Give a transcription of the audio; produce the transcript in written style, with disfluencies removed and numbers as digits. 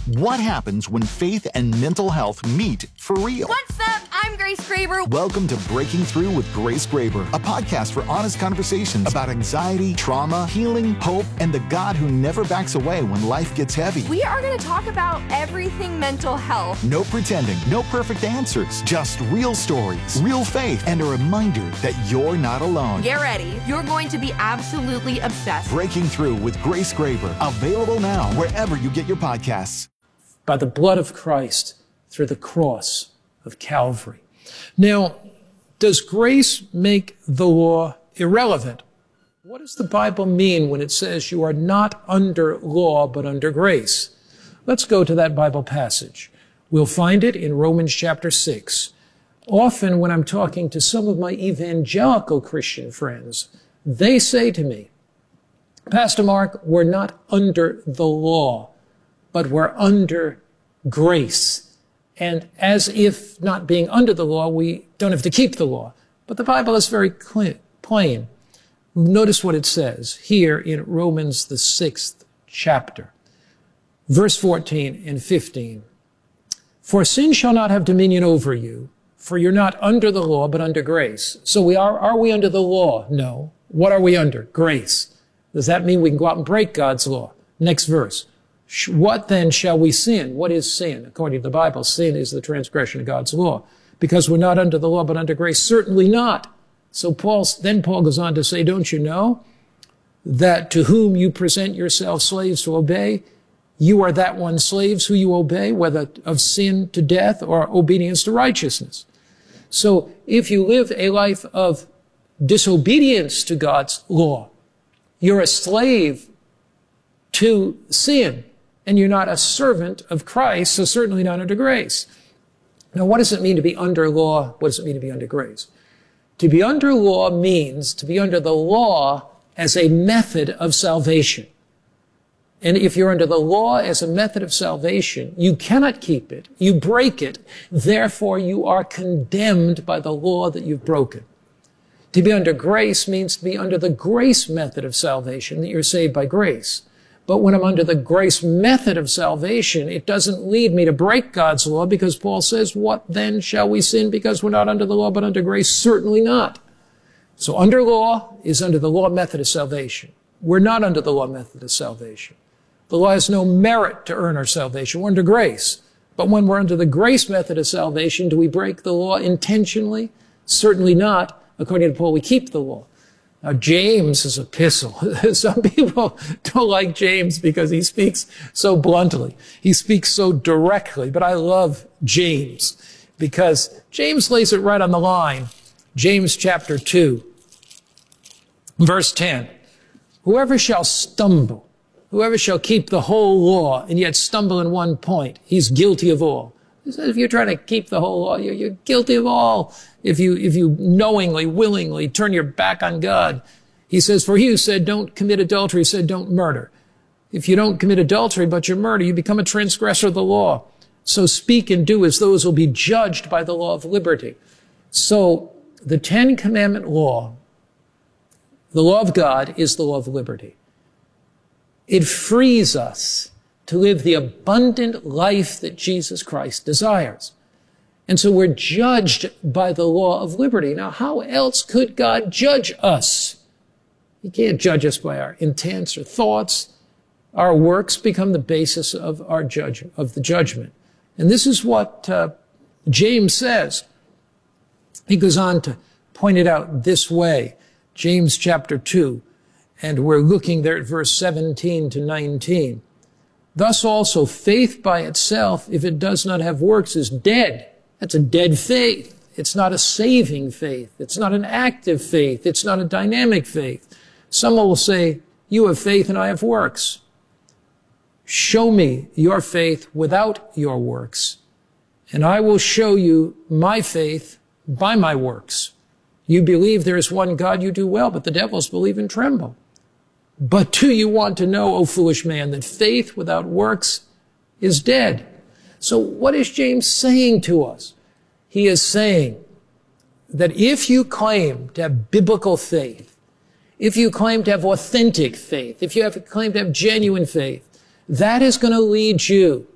What happens when faith and mental health meet for real? What's up? I'm Grace Graber. Welcome to Breaking Through with Grace Graber, a podcast for honest conversations about anxiety, trauma, healing, hope, and the God who never backs away when life gets heavy. We are going to talk about everything mental health. No pretending, no perfect answers, just real stories, real faith, and a reminder that you're not alone. Get ready. You're going to be absolutely obsessed. Breaking Through with Grace Graber, available now wherever you get your podcasts. By the blood of Christ through the cross of Calvary. Now, does grace make the law irrelevant? What does the Bible mean when it says you are not under law but under grace? Let's go to that Bible passage. We'll find it in Romans chapter 6. Often when I'm talking to some of my evangelical Christian friends, they say to me, Pastor Mark, we're not under the law, but we're under grace. And as if not being under the law, we don't have to keep the law. But the Bible is very plain. Notice what it says here in Romans, the 6th chapter, verse 14 and 15. For sin shall not have dominion over you, for you're not under the law, but under grace. So are we under the law? No. What are we under? Grace. Does that mean we can go out and break God's law? Next verse. What then shall we sin? What is sin? According to the Bible, sin is the transgression of God's law. Because we're not under the law, but under grace, certainly not. So Paul goes on to say, don't you know that to whom you present yourselves slaves to obey, you are that one slaves who you obey, whether of sin to death or obedience to righteousness. So if you live a life of disobedience to God's law, you're a slave to sin. And you're not a servant of Christ, so certainly not under grace. Now, what does it mean to be under law? What does it mean to be under grace? To be under law means to be under the law as a method of salvation. And if you're under the law as a method of salvation, you cannot keep it. You break it. Therefore, you are condemned by the law that you've broken. To be under grace means to be under the grace method of salvation, that you're saved by grace. But when I'm under the grace method of salvation, it doesn't lead me to break God's law because Paul says, what then shall we sin because we're not under the law but under grace? Certainly not. So under law is under the law method of salvation. We're not under the law method of salvation. The law has no merit to earn our salvation. We're under grace. But when we're under the grace method of salvation, do we break the law intentionally? Certainly not. According to Paul, we keep the law. Now, James' epistle, some people don't like James because he speaks so bluntly. He speaks so directly, but I love James because James lays it right on the line. James chapter 2, verse 10. Whoever shall stumble, whoever shall keep the whole law and yet stumble in one point, he's guilty of all. He says if you're trying to keep the whole law, you're guilty of all. If you knowingly, willingly turn your back on God. He says, for he who said don't commit adultery said don't murder. If you don't commit adultery but you murder, you become a transgressor of the law. So speak and do as those will be judged by the law of liberty. So the 10 Commandment law, the law of God, is the law of liberty. It frees us to live the abundant life that Jesus Christ desires. And so we're judged by the law of liberty. Now, how else could God judge us? He can't judge us by our intents or thoughts. Our works become the basis of the judgment. And this is what James says. He goes on to point it out this way. James chapter 2, and we're looking there at verse 17 to 19. Thus also faith by itself, if it does not have works, is dead. That's a dead faith. It's not a saving faith. It's not an active faith. It's not a dynamic faith. Someone will say, you have faith and I have works. Show me your faith without your works, and I will show you my faith by my works. You believe there is one God, you do well, but the devils believe and tremble. But do you want to know, O foolish man, that faith without works is dead? So what is James saying to us? He is saying that if you claim to have biblical faith, if you claim to have authentic faith, if you claim to have genuine faith, that is going to lead you